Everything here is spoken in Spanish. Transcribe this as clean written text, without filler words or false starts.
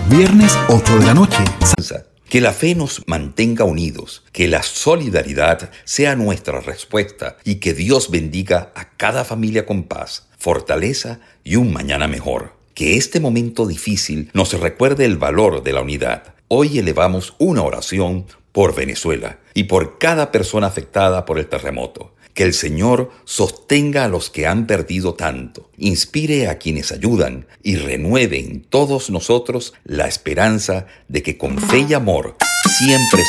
viernes 8 de la noche. Que la fe nos mantenga unidos, que la solidaridad sea nuestra respuesta y que Dios bendiga a cada familia con paz, fortaleza y un mañana mejor. Que este momento difícil nos recuerde el valor de la unidad. Hoy elevamos una oración por Venezuela y por cada persona afectada por el terremoto. Que el Señor sostenga a los que han perdido tanto, inspire a quienes ayudan y renueve en todos nosotros la esperanza de que con fe y amor siempre